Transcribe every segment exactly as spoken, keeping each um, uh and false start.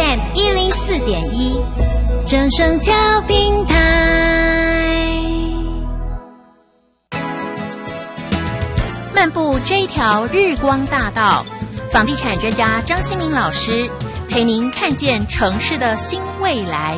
M 一零四点一，正声调频台。漫步这一条日光大道，房地产专家张新民老师陪您看见城市的新未来。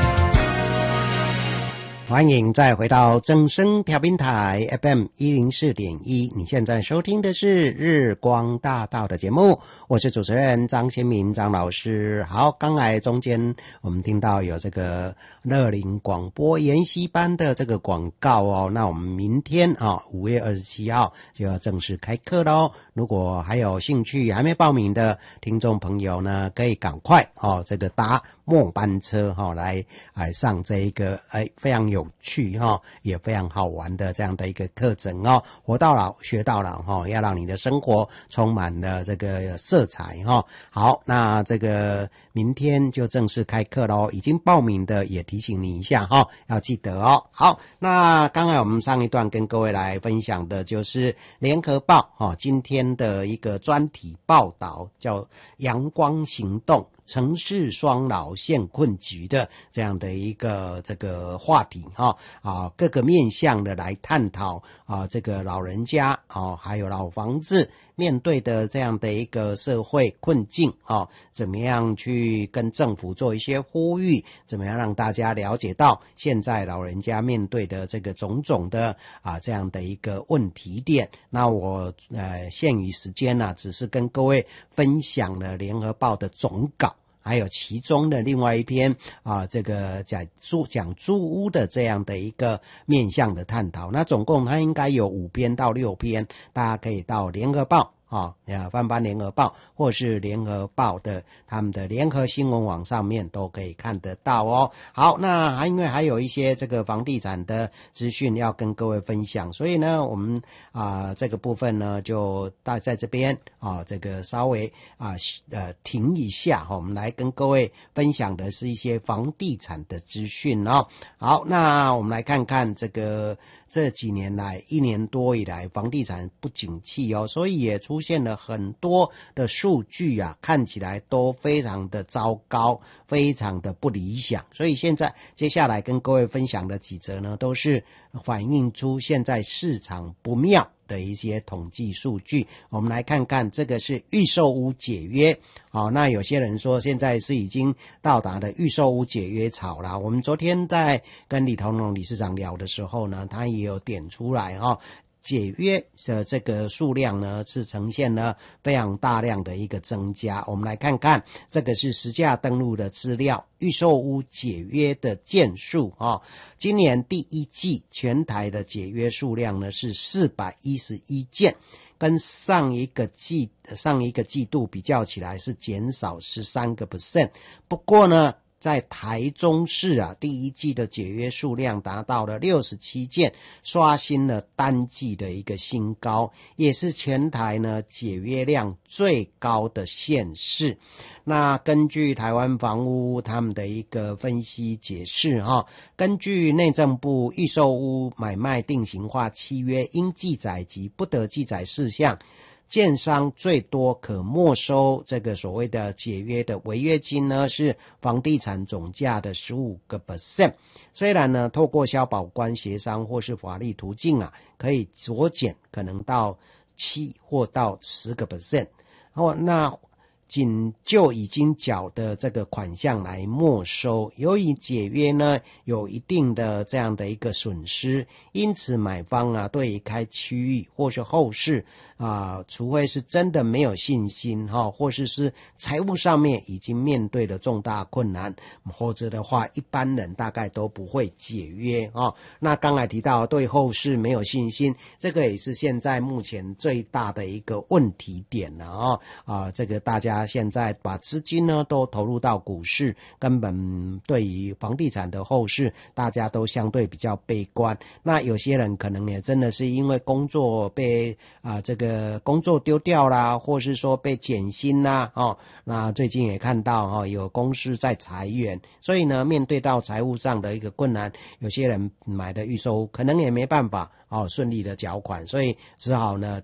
欢迎再回到正声调频台 F M 一零四点一，你现在收听的是日光大道的节目，我是主持人张先民张老师。好，刚才中间我们听到有这个乐龄广播研习班的这个广告哦，那我们明天啊五月二十七号就要正式开课咯。如果还有兴趣还没报名的听众朋友呢，可以赶快哦这个搭末班车哈、哦、来来上这一个哎非常有趣哈、哦、也非常好玩的这样的一个课程哦，活到老学到老哈、哦，要让你的生活充满了这个色彩哈、哦。好，那这个明天就正式开课咯，已经报名的也提醒你一下哈、哦，要记得哦。好，那刚才我们上一段跟各位来分享的就是联合报哦今天的一个专题报道，叫阳光行动城市双老现困局的这样的一个这个话题哈啊，各个面向的来探讨啊，这个老人家啊，还有老房子面对的这样的一个社会困境啊，怎么样去跟政府做一些呼吁，怎么样让大家了解到现在老人家面对的这个种种的啊这样的一个问题点。那我呃限于时间呢、啊，只是跟各位分享了联合报的总稿。还有其中的另外一篇啊，这个讲租讲租屋的这样的一个面向的探讨，那总共它应该有五篇到六篇，大家可以到联合报啊，翻翻联合报或是联合报的他们的联合新闻网上面都可以看得到哦。好，那还因为还有一些这个房地产的资讯要跟各位分享，所以呢我们啊、呃、这个部分呢就大在这边啊这个稍微啊呃停一下哈、哦，我们来跟各位分享的是一些房地产的资讯哦。好，那我们来看看这个这几年来一年多以来房地产不景气哦，所以也出现了很多的数据啊，看起来都非常的糟糕，非常的不理想。所以现在接下来跟各位分享的几则呢，都是反映出现在市场不妙的一些统计数据。我们来看看，这个是预售屋解约。好、哦，那有些人说现在是已经到达了预售屋解约潮啦。我们昨天在跟李同荣理事长聊的时候呢，他也有点出来哈、哦。解约的这个数量呢是呈现了非常大量的一个增加。我们来看看，这个是实价登录的资料，预售屋解约的件数啊、哦，今年第一季全台的解约数量呢是四百一十一件，跟上一个季上一个季度比较起来是减少 百分之十三。 不过呢在台中市啊，第一季的解约数量达到了六十七件，刷新了单季的一个新高，也是全台呢解约量最高的县市。那根据台湾房屋他们的一个分析解释哈，根据内政部预售屋买卖定型化契约应记载及不得记载事项，建商最多可没收这个所谓的解约的违约金呢，是房地产总价的 百分之十五。 虽然呢透过消保官协商或是法律途径啊，可以酌减可能到七或到 百分之十。 哦，那仅就已经缴的这个款项来没收，由于解约呢有一定的这样的一个损失，因此买方啊对于开区域或是后市啊，除非是真的没有信心哈，或是是财务上面已经面对了重大困难，或者的话一般人大概都不会解约啊。那刚才提到对后市没有信心，这个也是现在目前最大的一个问题点了啊啊，这个大家现在把资金呢都投入到股市，根本对于房地产的后市大家都相对比较悲观。那有些人可能也真的是因为工作被啊这个工作丢掉啦，或是说被减薪啦哦，那最近也看到哦有公司在裁员，所以呢面对到财务上的一个困难，有些人买的预售可能也没办法哦顺利的缴款，所以只好呢提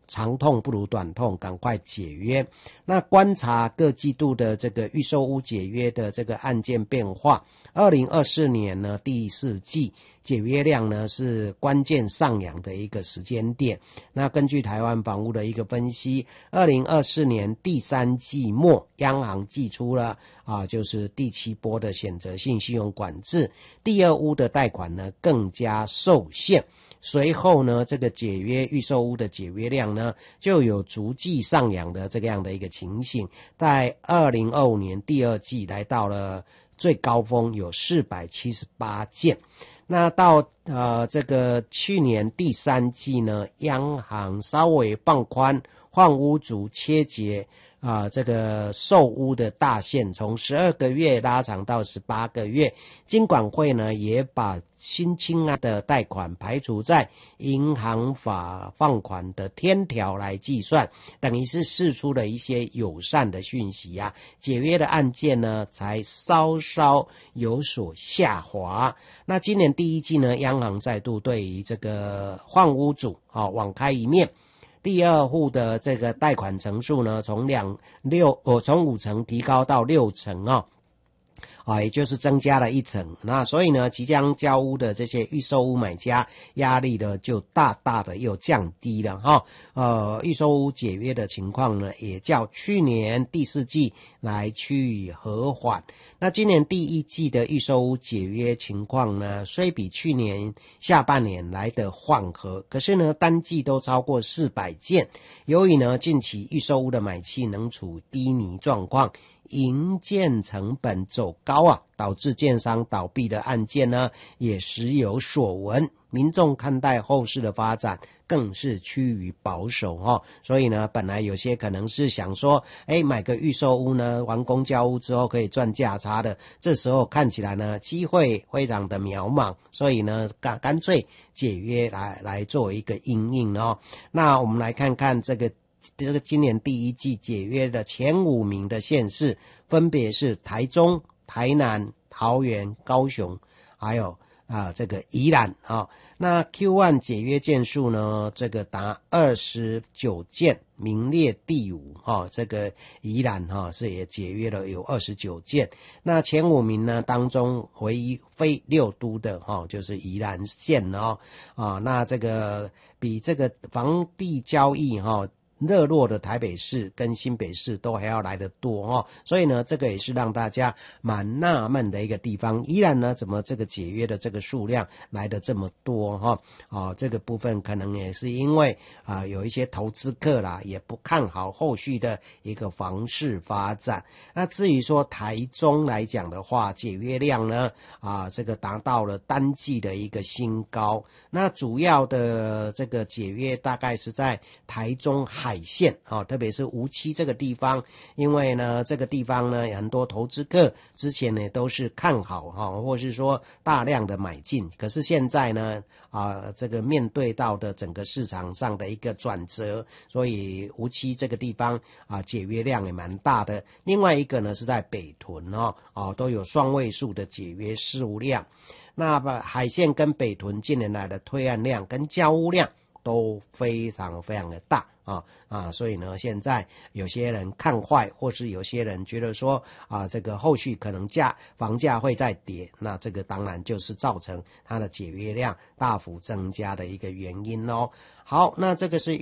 长痛不如短痛，赶快解约。那观察各季度的这个预售屋解约的这个案件变化，二零二四年呢第四季解约量呢是关键上扬的一个时间点。那根据台湾房屋的一个分析，二零二四年第三季末，央行祭出了啊，就是第七波的选择性信用管制，第二屋的贷款呢更加受限。随后呢，这个解约预售屋的解约量呢，就有逐季上扬的这个样的一个情形，在二零二五年第二季来到了最高峰，有四百七十八件。那到呃这个去年第三季呢，央行稍微放宽换屋族切结啊、呃，这个售屋的大限从十二个月拉长到十八个月。金管会呢也把新青安的贷款排除在银行法放款的天条来计算，等于是释出了一些友善的讯息啊，解约的案件呢才稍稍有所下滑。那今年第一季呢，央行再度对于这个换屋主啊网开一面。第二户的这个贷款成数呢，从两六哦，从五成提高到六成哦，啊，也就是增加了一成。那所以呢，即将交屋的这些预售屋买家压力呢，就大大的又降低了哈。呃，预售屋解约的情况呢，也较去年第四季来趋于和缓。那今年第一季的预售屋解约情况呢，虽比去年下半年来的缓和，可是呢，单季都超过四百件。由于呢，近期预售屋的买气仍处低迷状况，营建成本走高啊，导致建商倒闭的案件呢，也时有所闻。民众看待后市的发展更是趋于保守哈、哦，所以呢，本来有些可能是想说，哎，买个预售屋呢，完工交屋之后可以赚价差的，这时候看起来呢，机会非常的渺茫，所以呢，干干脆解约来来作为一个因应哦。那我们来看看这个。这个今年第一季解约的前五名的县市，分别是台中、台南、桃园、高雄，还有啊这个宜兰啊。那 Q 一 解约件数呢，这个达二十九件，名列第五啊。这个宜兰哈、啊、是也解约了有二十九件。那前五名呢当中，唯一非六都的哈、啊、就是宜兰县哦啊。那这个比这个房地交易哈、啊。热络的台北市跟新北市都还要来得多哦，所以呢，这个也是让大家蛮纳闷的一个地方。依然呢，怎么这个解约的这个数量来得这么多哈、哦？啊，这个部分可能也是因为啊，有一些投资客啦，也不看好后续的一个房市发展。那至于说台中来讲的话，解约量呢，啊，这个达到了单季的一个新高。那主要的这个解约大概是在台中海线啊、哦，特别是梧栖这个地方，因为呢这个地方呢很多投资客之前呢都是看好哈、哦，或是说大量的买进，可是现在呢啊这个面对到的整个市场上的一个转折，所以梧栖这个地方啊解约量也蛮大的。另外一个呢是在北屯哦，哦都有双位数的解约数量。那么海线跟北屯近年来的推案量跟交屋量都非常非常的大啊啊，所以呢，现在有些人看坏，或是有些人觉得说啊，这个后续可能价房价会再跌，那这个当然就是造成它的解约量大幅增加的一个原因哦。好，那这个是